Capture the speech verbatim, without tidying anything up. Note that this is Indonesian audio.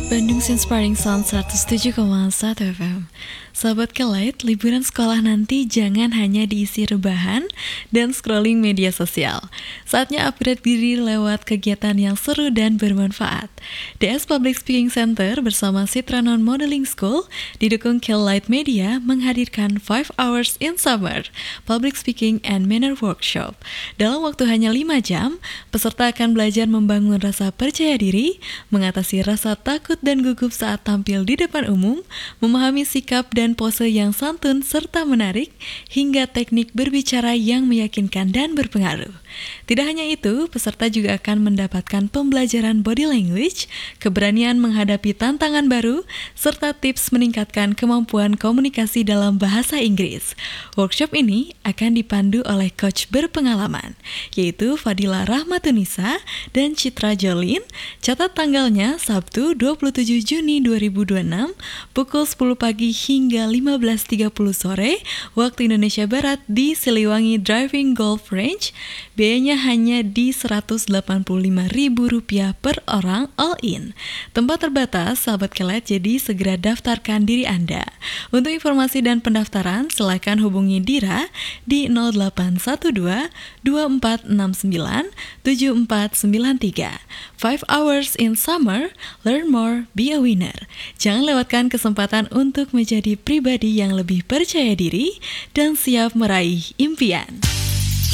Bandung Inspiring Sound seratus tujuh koma satu F M. Sahabat Kelait, liburan sekolah nanti jangan hanya diisi rebahan dan scrolling media sosial. Saatnya upgrade diri lewat kegiatan yang seru dan bermanfaat. D S Public Speaking Center bersama Citranon Modeling School didukung Kelait Media menghadirkan five hours in Summer Public Speaking and Manner Workshop. Dalam waktu hanya lima jam, peserta akan belajar membangun rasa percaya diri, mengatasi rasa takut dan gugup saat tampil di depan umum, memahami sikap dan pose yang santun serta menarik, hingga teknik berbicara yang meyakinkan dan berpengaruh. Tidak hanya itu, peserta juga akan mendapatkan pembelajaran body language, keberanian menghadapi tantangan baru, serta tips meningkatkan kemampuan komunikasi dalam bahasa Inggris. Workshop ini akan dipandu oleh coach berpengalaman, yaitu Fadila Rahmatunisa dan Citra Jolin. Catat tanggalnya Sabtu dua puluh tujuh Juni dua ribu dua puluh enam pukul sepuluh pagi hingga lima belas tiga puluh sore waktu Indonesia Barat di Siliwangi Driving Golf Range. Biayanya hanya di seratus delapan puluh lima ribu rupiah per orang all in. Tempat terbatas, sahabat Kelait, jadi segera daftarkan diri Anda. Untuk informasi dan pendaftaran, silakan hubungi Dira di nol delapan satu dua dua empat enam sembilan tujuh empat sembilan tiga. five hours in summer, learn more, be a winner. Jangan lewatkan kesempatan untuk menjadi pribadi yang lebih percaya diri dan siap meraih impian.